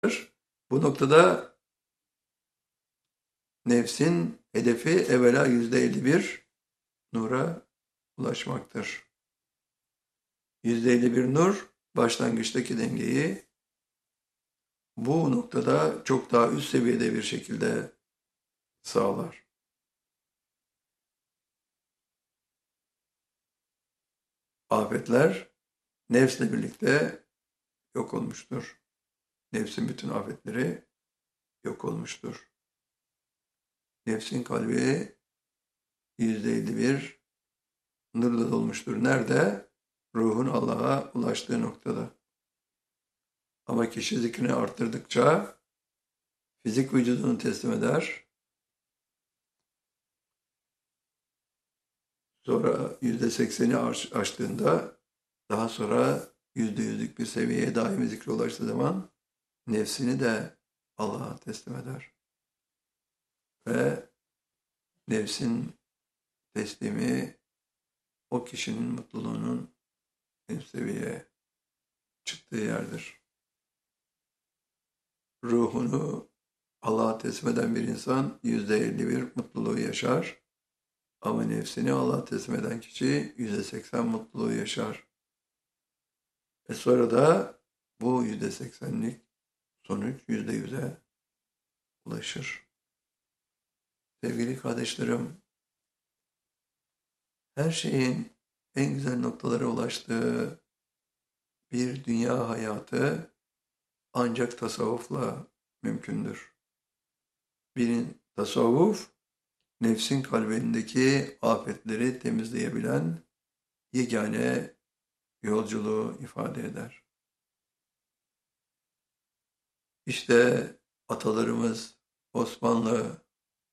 Bu noktada nefsin hedefi evvela %51 nura ulaşmaktır. %51 nur başlangıçtaki dengeyi bu noktada çok daha üst seviyede bir şekilde sağlar. Afetler nefsle birlikte yok olmuştur. Nefsin bütün afetleri yok olmuştur. Nefsin kalbi %51 nurla dolmuştur. Nerede? Ruhun Allah'a ulaştığı noktada. Ama kişi zikrini arttırdıkça fizik vücudunu teslim eder. Sonra %80'i aştığında daha sonra %100'lük bir seviyeye daimi zikre ulaştığı zaman nefsini de Allah'a teslim eder. Ve nefsin teslimi o kişinin mutluluğunun en seviyeye çıktığı yerdir. Ruhunu Allah'a teslim eden bir insan %51 mutluluğu yaşar. Ama nefsini Allah'a teslim eden kişi %80 mutluluğu yaşar. Sonra da bu %80'lik sonuç %100'e ulaşır. Sevgili kardeşlerim, her şeyin en güzel noktalara ulaştığı bir dünya hayatı ancak tasavvufla mümkündür. Tasavvuf, nefsin kalbindeki afetleri temizleyebilen yegane yolculuğu ifade eder. İşte atalarımız, Osmanlı,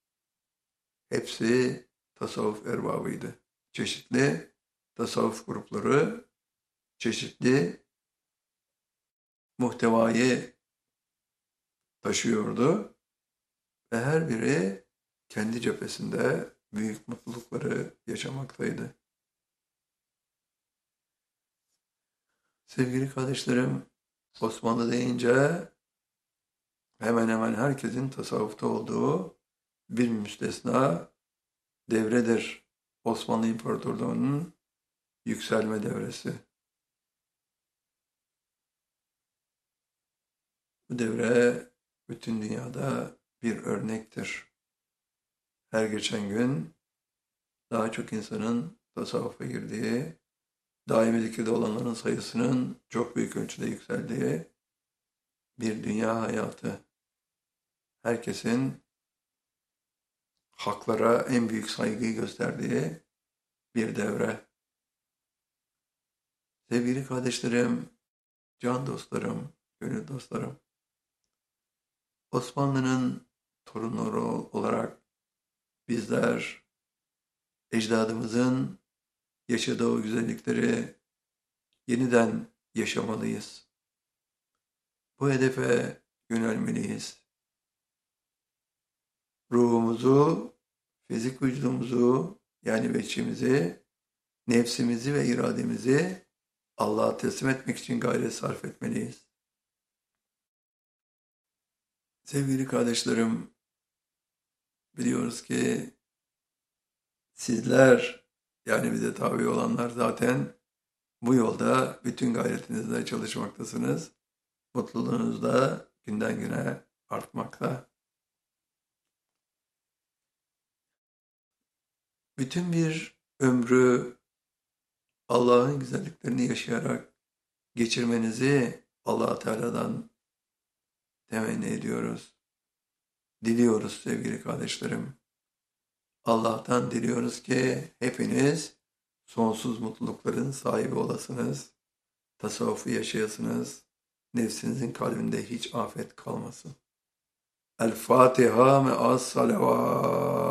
hepsi tasavvuf erbabıydı. Çeşitli tasavvuf grupları, çeşitli muhtevayı taşıyordu ve her biri kendi cephesinde büyük mutlulukları yaşamaktaydı. Sevgili kardeşlerim, Osmanlı deyince hemen hemen herkesin tasavvufta olduğu bir müstesna devredir. Osmanlı İmparatorluğu'nun yükselme devresi. Bu devre bütün dünyada bir örnektir. Her geçen gün daha çok insanın tasavvufa girdiği, daimi zikirde olanların sayısının çok büyük ölçüde yükseldiği bir dünya hayatı. Herkesin haklara en büyük saygıyı gösterdiği bir devre. Sevgili kardeşlerim, can dostlarım, gönül dostlarım, Osmanlı'nın torunları olarak bizler ecdadımızın yaşadığı o güzellikleri yeniden yaşamalıyız. Bu hedefe yönelmeliyiz. Ruhumuzu, fizik vücudumuzu yani veçimizi, nefsimizi ve irademizi Allah'a teslim etmek için gayret sarf etmeliyiz. Sevgili kardeşlerim, biliyoruz ki sizler yani bize tabi olanlar zaten bu yolda bütün gayretinizle çalışmaktasınız. Mutluluğunuz da günden güne artmakta. Bütün bir ömrü Allah'ın güzelliklerini yaşayarak geçirmenizi Allah Teala'dan temenni ediyoruz. Diliyoruz sevgili kardeşlerim. Allah'tan diliyoruz ki hepiniz sonsuz mutlulukların sahibi olasınız. Tasavvufu yaşayasınız. Nefsinizin kalbinde hiç afet kalmasın. El Fatiha me'as salavat.